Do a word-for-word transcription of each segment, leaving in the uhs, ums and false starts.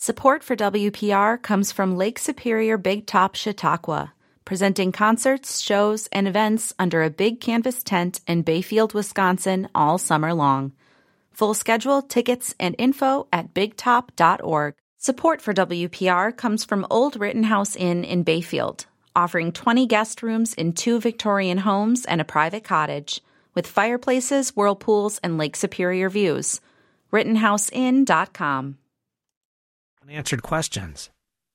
Support for W P R comes from Lake Superior Big Top Chautauqua, presenting concerts, shows, and events under a big canvas tent in Bayfield, Wisconsin all summer long. Full schedule, tickets, and info at big top dot org. Support for W P R comes from Old Rittenhouse Inn in Bayfield, offering twenty guest rooms in two Victorian homes and a private cottage, with fireplaces, whirlpools, and Lake Superior views. rittenhouse inn dot com. Unanswered questions.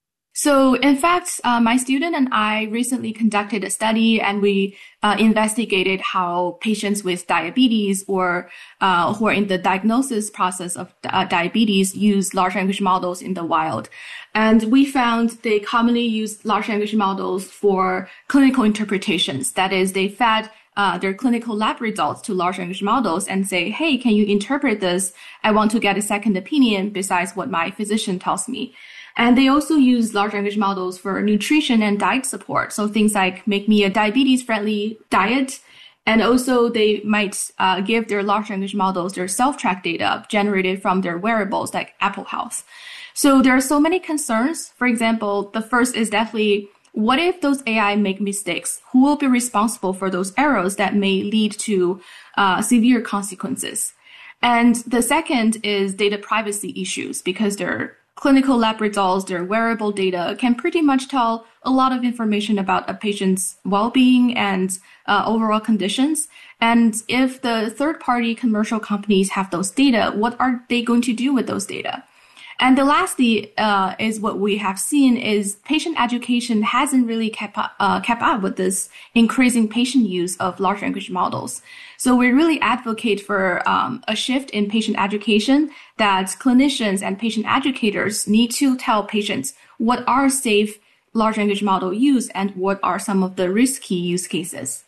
So, in fact, uh, my student and I recently conducted a study, and we uh, investigated how patients with diabetes or uh, who are in the diagnosis process of uh, diabetes use large language models in the wild. And we found they commonly use large language models for clinical interpretations. That is, they fed Uh, their clinical lab results to large language models and say, hey, can you interpret this? I want to get a second opinion besides what my physician tells me. And they also use large language models for nutrition and diet support. So things like make me a diabetes-friendly diet. And also they might uh, give their large language models their self-track data generated from their wearables like Apple Health. So there are so many concerns. For example, the first is definitely, what if those A I make mistakes? Who will be responsible for those errors that may lead to uh, severe consequences? And the second is data privacy issues, because their clinical lab results, their wearable data can pretty much tell a lot of information about a patient's well-being and uh, overall conditions. And if the third-party commercial companies have those data, what are they going to do with those data? And the lastly uh, is what we have seen is patient education hasn't really kept up, uh, kept up with this increasing patient use of large language models. So we really advocate for um, a shift in patient education, that clinicians and patient educators need to tell patients what are safe large language model use and what are some of the risky use cases.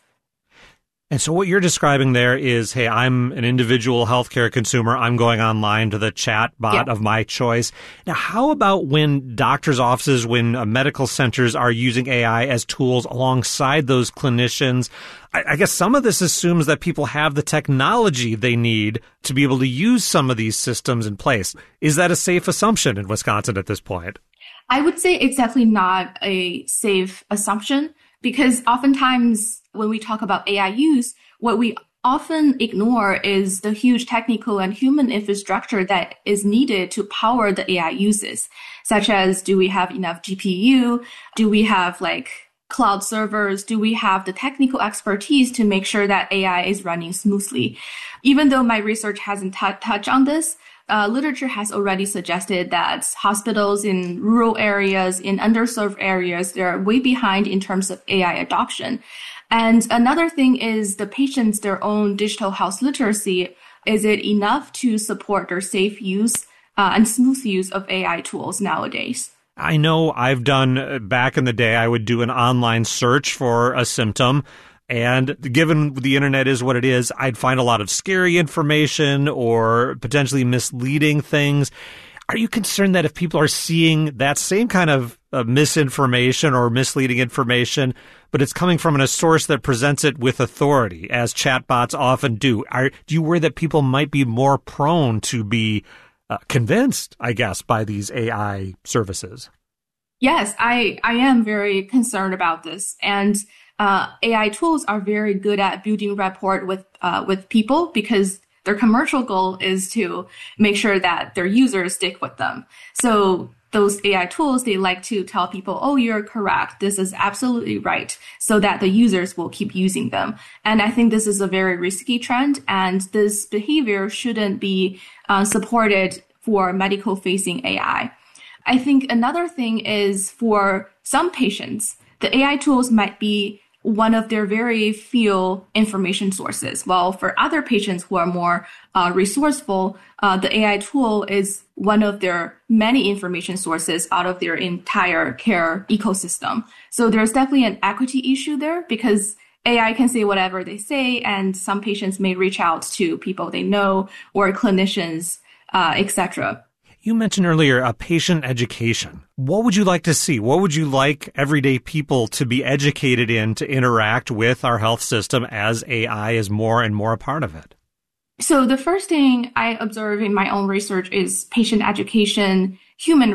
And so what you're describing there is, hey, I'm an individual healthcare consumer. I'm going online to the chat bot yeah. of my choice. Now, how about when doctors' offices, when uh, medical centers are using A I as tools alongside those clinicians? I, I guess some of this assumes that people have the technology they need to be able to use some of these systems in place. Is that a safe assumption in Wisconsin at this point? I would say it's definitely not a safe assumption, because oftentimes when we talk about A I use, what we often ignore is the huge technical and human infrastructure that is needed to power the A I uses, such as, do we have enough G P U? Do we have like cloud servers? Do we have the technical expertise to make sure that A I is running smoothly? Even though my research hasn't t- touched on this, Uh, literature has already suggested that hospitals in rural areas, in underserved areas, they're way behind in terms of A I adoption. And another thing is the patients, their own digital health literacy. Is it enough to support their safe use uh, and smooth use of A I tools nowadays? I know I've done, back in the day, I would do an online search for a symptom. And given the internet is what it is, I'd find a lot of scary information or potentially misleading things. Are you concerned that if people are seeing that same kind of uh, misinformation or misleading information, but it's coming from a source that presents it with authority, as chatbots often do, are, do you worry that people might be more prone to be uh, convinced, I guess, by these A I services? Yes, I, I am very concerned about this. And Uh, A I tools are very good at building rapport with uh, with people, because their commercial goal is to make sure that their users stick with them. So those A I tools, they like to tell people, oh, you're correct. This is absolutely right, so that the users will keep using them. And I think this is a very risky trend, and this behavior shouldn't be uh, supported for medical-facing A I. I think another thing is, for some patients, the A I tools might be one of their very few information sources. While for other patients who are more uh, resourceful, uh, the A I tool is one of their many information sources out of their entire care ecosystem. So there's definitely an equity issue there, because A I can say whatever they say, and some patients may reach out to people they know or clinicians, uh, et cetera. You mentioned earlier a patient education. What would you like to see? What would you like everyday people to be educated in to interact with our health system as A I is more and more a part of it? So the first thing I observe in my own research is patient education, human